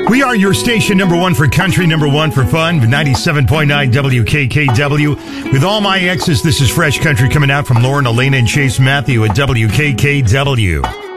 We are your station, number one for country, number one for fun, 97.9 WKKW. With all my exes, this is Fresh Country coming out from Lauren, Elena, and Chase Matthew at WKKW.